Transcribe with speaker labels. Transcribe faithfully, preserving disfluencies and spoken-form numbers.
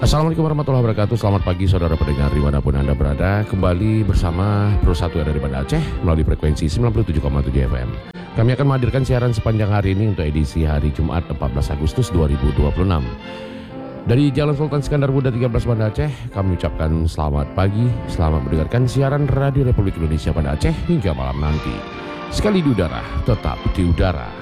Speaker 1: Assalamualaikum warahmatullahi wabarakatuh. Selamat pagi saudara pendengar dimanapun Anda berada. Kembali bersama Pro satu yang ada di Banda Aceh melalui frekuensi sembilan puluh tujuh koma tujuh F M. Kami akan menghadirkan siaran sepanjang hari ini untuk edisi hari Jumat empat belas Agustus dua ribu dua puluh enam. Dari Jalan Sultan Iskandar Muda tiga belas Banda Aceh, kami ucapkan selamat pagi, selamat mendengarkan siaran Radio Republik Indonesia Banda Aceh hingga malam nanti. Sekali di udara, tetap di udara.